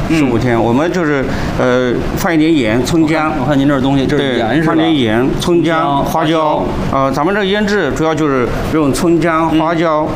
15天。我们就是放一点盐、葱姜。 我看您这儿东西，这是盐是吧？ 放点盐、葱姜、花椒。咱们这个腌制主要就是用葱姜、花椒。